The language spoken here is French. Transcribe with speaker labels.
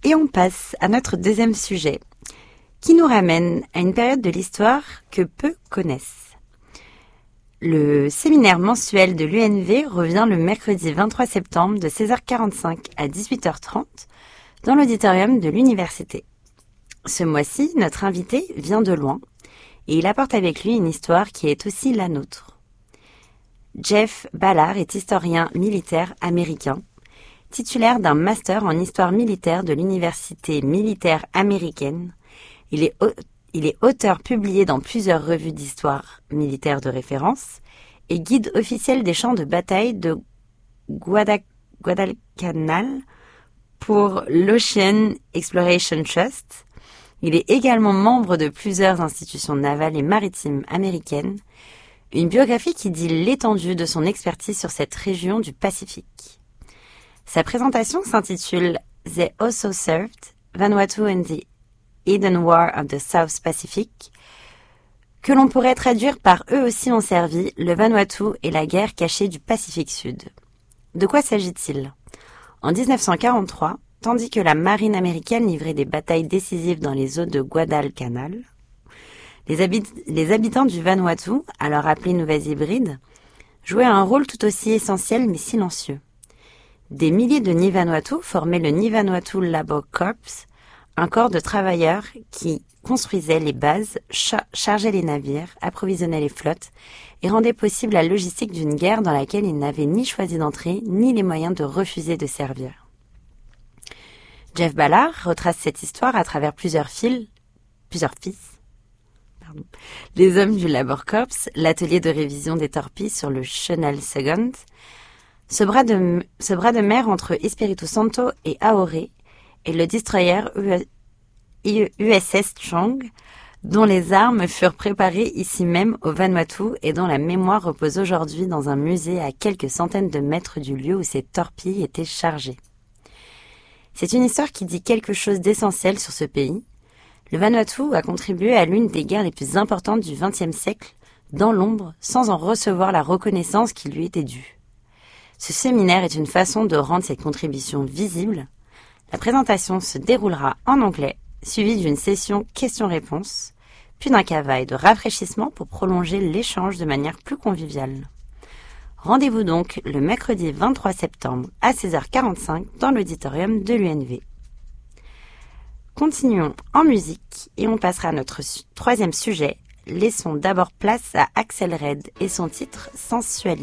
Speaker 1: Et on passe à notre deuxième sujet, qui nous ramène à une période de l'histoire que peu connaissent. Le séminaire mensuel de l'UNV revient le mercredi 23 septembre de 16h45 à 18h30 dans l'auditorium de l'université. Ce mois-ci, notre invité vient de loin et il apporte avec lui une histoire qui est aussi la nôtre. Jeff Ballard est historien militaire américain, titulaire d'un master en histoire militaire de l'université militaire américaine. Il est auteur publié dans plusieurs revues d'histoire militaire de référence et guide officiel des champs de bataille de Guadalcanal pour l'Ocean Exploration Trust. Il est également membre de plusieurs institutions navales et maritimes américaines, une biographie qui dit l'étendue de son expertise sur cette région du Pacifique. Sa présentation s'intitule « They Also Served, Vanuatu and the Hidden War of the South Pacific », que l'on pourrait traduire par « Eux aussi ont servi, le Vanuatu et la guerre cachée du Pacifique Sud ». De quoi s'agit-il ? En 1943, tandis que la marine américaine livrait des batailles décisives dans les eaux de Guadalcanal, les habitants du Vanuatu, alors appelés Nouvelles-Hébrides, jouaient un rôle tout aussi essentiel mais silencieux. Des milliers de Ni-Vanuatu formaient le Ni-Vanuatu Labor Corps, un corps de travailleurs qui construisaient les bases, chargeaient les navires, approvisionnaient les flottes et rendaient possible la logistique d'une guerre dans laquelle ils n'avaient ni choisi d'entrer ni les moyens de refuser de servir. Jeff Ballard retrace cette histoire à travers plusieurs fils. Les hommes du Labor Corps, l'atelier de révision des torpilles sur le Chenal Second, ce bras de mer entre Espiritu Santo et Ahoré, et le destroyer USS Chong, dont les armes furent préparées ici même au Vanuatu et dont la mémoire repose aujourd'hui dans un musée à quelques centaines de mètres du lieu où ces torpilles étaient chargées. C'est une histoire qui dit quelque chose d'essentiel sur ce pays. Le Vanuatu a contribué à l'une des guerres les plus importantes du XXe siècle, dans l'ombre, sans en recevoir la reconnaissance qui lui était due. Ce séminaire est une façon de rendre cette contribution visible. La présentation se déroulera en anglais, suivie d'une session questions-réponses, puis d'un cavail de rafraîchissement pour prolonger l'échange de manière plus conviviale. Rendez-vous donc le mercredi 23 septembre à 16h45 dans l'auditorium de l'UNV. Continuons en musique et on passera à notre troisième sujet. Laissons d'abord place à Axel Red et son titre « Sensualité ».